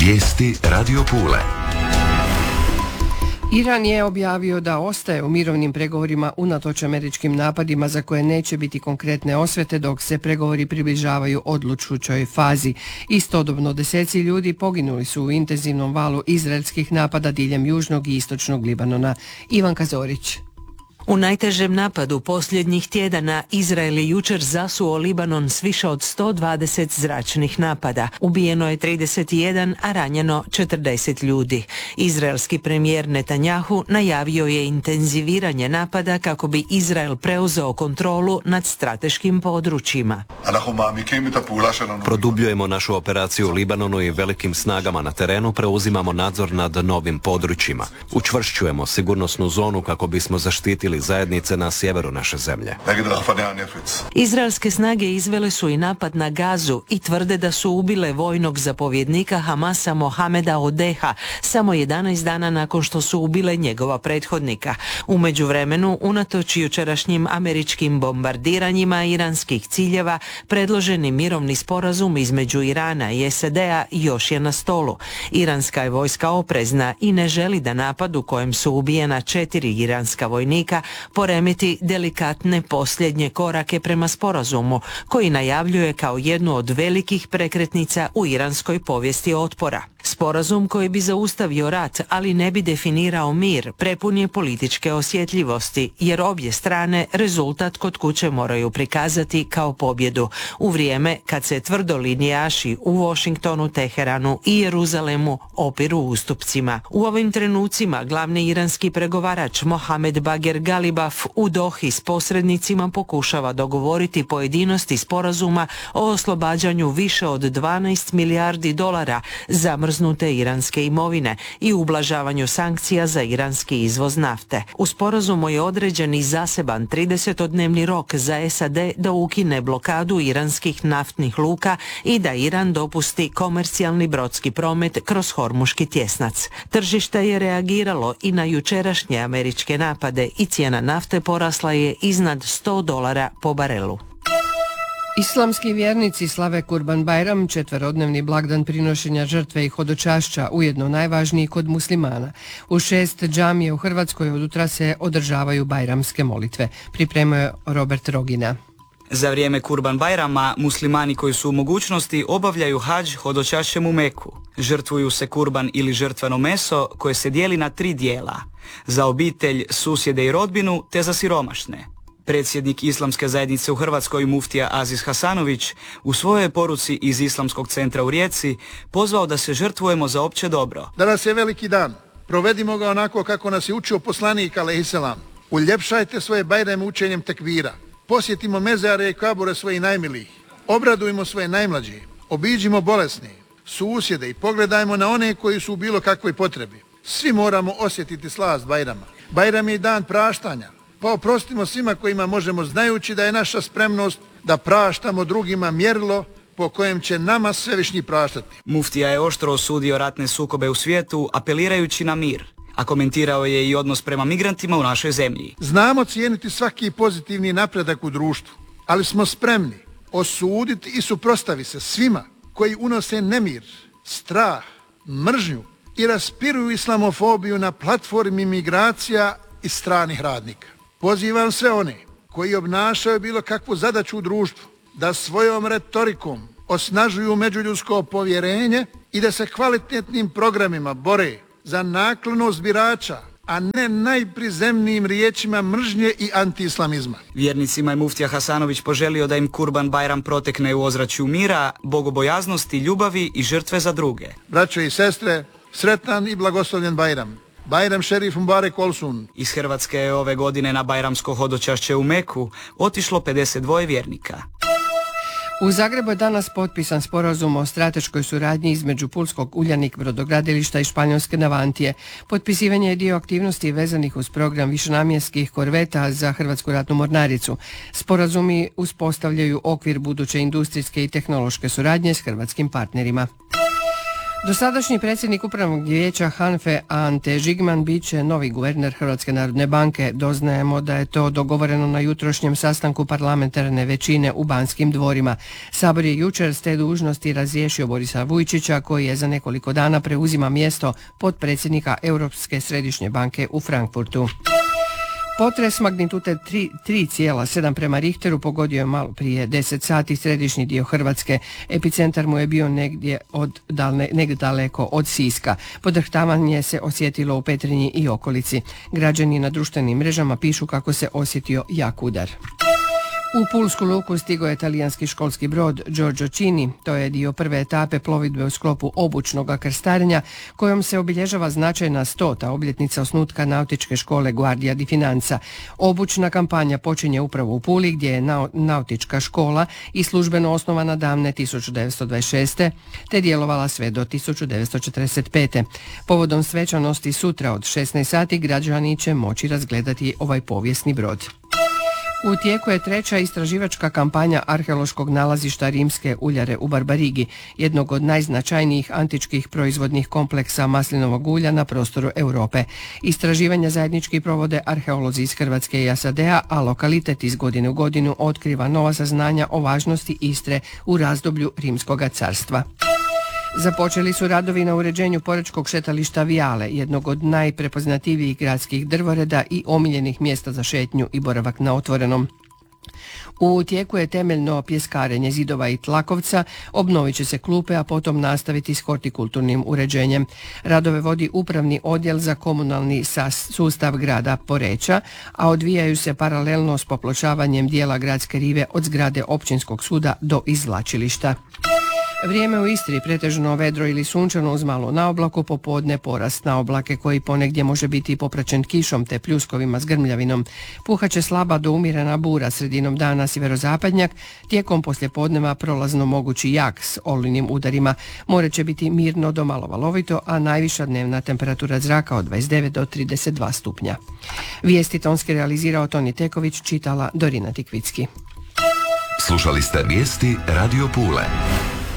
Vijesti Radio Pule. Iran je objavio da ostaje u mirovnim pregovorima unatoč američkim napadima za koje neće biti konkretne osvete dok se pregovori približavaju odlučujućoj fazi. Istodobno deseci ljudi poginuli su u intenzivnom valu izraelskih napada diljem južnog i istočnog Libanona. Ivanka Zorić. U najtežem napadu posljednjih tjedana Izrael je jučer zasuo Libanon s više od 120 zračnih napada. Ubijeno je 31, a ranjeno 40 ljudi. Izraelski premijer Netanjahu najavio je intenziviranje napada kako bi Izrael preuzeo kontrolu nad strateškim područjima. Produbljujemo našu operaciju u Libanonu i velikim snagama na terenu preuzimamo nadzor nad novim područjima. Učvršćujemo sigurnosnu zonu kako bismo zaštitili zajednice na sjeveru naše zemlje. Izraelske snage izvele su i napad na Gazu i tvrde da su ubile vojnog zapovjednika Hamasa Mohameda Odeha samo 11 dana nakon što su ubile njegova prethodnika. U međuvremenu, unatoč jučerašnjim američkim bombardiranjima iranskih ciljeva, predloženi mirovni sporazum između Irana i SAD-a još je na stolu. Iranska je vojska oprezna i ne želi da napad u kojem su ubijena 4 iranska vojnika poremeti delikatne posljednje korake prema sporazumu, koji najavljuje kao jednu od velikih prekretnica u iranskoj povijesti otpora. Sporazum koji bi zaustavio rat, ali ne bi definirao mir, prepun je političke osjetljivosti, jer obje strane rezultat kod kuće moraju prikazati kao pobjedu, u vrijeme kad se tvrdolinijaši u Washingtonu, Teheranu i Jeruzalemu opiru ustupcima. U ovim trenucima glavni iranski pregovarač Mohamed Bagher Ghalibaf u Dohi s posrednicima pokušava dogovoriti pojedinosti sporazuma o oslobađanju više od 12 milijardi dolara zamrznute iranske imovine i ublažavanju sankcija za iranski izvoz nafte. U sporazumu je određen i zaseban 30-dnevni rok za SAD da ukine blokadu iranskih naftnih luka i da Iran dopusti komercijalni brodski promet kroz Hormuški tjesnac. Tržište je reagiralo i na jučerašnje američke napade i cijena nafte porasla je iznad $100 po barelu. Islamski vjernici slave Kurban Bajram, četverodnevni blagdan prinošenja žrtve i hodočašća, ujedno najvažniji kod muslimana. U 6 džamije u Hrvatskoj od jutra se održavaju bajramske molitve. Pripremio je Robert Rogina. Za vrijeme Kurban Bajrama muslimani koji su u mogućnosti obavljaju hadž hodočašćem u Meku. Žrtvuju se kurban ili žrtveno meso koje se dijeli na 3 dijela. Za obitelj, susjede i rodbinu te za siromašne. Predsjednik Islamske zajednice u Hrvatskoj muftija Aziz Hasanović u svojoj poruci iz Islamskog centra u Rijeci pozvao da se žrtvujemo za opće dobro. Danas je veliki dan. Provedimo ga onako kako nas je učio poslanik alejselam. Uljepšajte svoje bajrame učenjem tekbira. Posjetimo mezare i kabure svojih najmilijih. Obradujmo svoje najmlađe. Obiđimo bolesne, susjede i pogledajmo na one koji su u bilo kakvoj potrebi. Svi moramo osjetiti slast Bajrama. Bajram je dan praštanja. Pa oprostimo svima kojima možemo, znajući da je naša spremnost da praštamo drugima mjerilo po kojem će nama svevišnji praštati. Muftija je oštro osudio ratne sukobe u svijetu, apelirajući na mir, a komentirao je i odnos prema migrantima u našoj zemlji. Znamo cijeniti svaki pozitivni napredak u društvu, ali smo spremni osuditi i suprotstaviti se svima koji unose nemir, strah, mržnju i raspiruju islamofobiju na platformi migracija i stranih radnika. Pozivam sve one koji obnašaju bilo kakvu zadaću u društvu da svojom retorikom osnažuju međuljudsko povjerenje i da se kvalitetnim programima bore za naklonost birača, a ne najprizemnijim riječima mržnje i antiislamizma. Vjernicima je muftija Hasanović poželio da im Kurban Bajram protekne u ozračju mira, bogobojaznosti, ljubavi i žrtve za druge. Braćo i sestre, sretan i blagoslovljen Bajram. Bajram šerif Mubarek Olsun. Iz Hrvatske je ove godine na bajramsko hodočašće u Meku otišlo 52 vjernika. U Zagrebu je danas potpisan sporazum o strateškoj suradnji između pulskog Uljanik brodogradilišta i španjolske Navantije. Potpisivanje je dio aktivnosti vezanih uz program višenamjenskih korveta za Hrvatsku ratnu mornaricu. Sporazumi uspostavljaju okvir buduće industrijske i tehnološke suradnje s hrvatskim partnerima. Dosadašnji predsjednik upravnog vijeća HANFA-e Ante Žigman bit će novi guverner Hrvatske narodne banke. Doznajemo da je to dogovoreno na jutrošnjem sastanku parlamentarne većine u Banskim dvorima. Sabor je jučer s te dužnosti razriješio Borisa Vujčića, koji je za nekoliko dana preuzima mjesto potpredsjednika Europske središnje banke u Frankfurtu. Potres magnitude 3,7 prema Richteru pogodio je malo prije 10 sati središnji dio Hrvatske. Epicentar mu je bio negdje daleko od Siska. Podrhtavanje se osjetilo u Petrinji i okolici. Građani na društvenim mrežama pišu kako se osjetio jak udar. U Pulsku luku stigao je talijanski školski brod Giorgio Cini. To je dio prve etape plovidbe u sklopu obučnog krstarenja kojom se obilježava značajna 100. obljetnica osnutka nautičke škole Guardia di Finanza. Obučna kampanja počinje upravo u Puli gdje je nautička škola i službeno osnovana davne 1926. te djelovala sve do 1945. Povodom svečanosti sutra od 16 sati građani će moći razgledati ovaj povijesni brod. U tijeku je treća istraživačka kampanja arheološkog nalazišta rimske uljare u Barbarigi, jednog od najznačajnijih antičkih proizvodnih kompleksa maslinovog ulja na prostoru Europe. Istraživanja zajednički provode arheolozi iz Hrvatske i SAD-a, a lokalitet iz godine u godinu otkriva nova saznanja o važnosti Istre u razdoblju Rimskog carstva. Započeli su radovi na uređenju porečkog šetališta Viale, jednog od najprepoznatljivijih gradskih drvoreda i omiljenih mjesta za šetnju i boravak na otvorenom. U tijeku je temeljno pjeskarenje zidova i tlakovca, obnovit će se klupe, a potom nastaviti s hortikulturnim uređenjem. Radove vodi upravni odjel za komunalni sustav grada Poreča, a odvijaju se paralelno s popločavanjem dijela gradske rive od zgrade općinskog suda do izvlačilišta. Vrijeme u Istri pretežno vedro ili sunčano uz malo naoblaku, popodne porast na oblake koji ponegdje može biti popraćen kišom te pljuskovima s grmljavinom. Puhaće slaba do umjerena bura, sredinom dana sjeverozapadnjak, tijekom poslijepodneva prolazno mogući jak s olujnim udarima. More će biti mirno do malo valovito, a najviša dnevna temperatura zraka od 29 do 32 stupnja. Vijesti tonski realizirao Toni Teković, čitala Dorina Tikvicki. Slušali ste vijesti Radio Pule.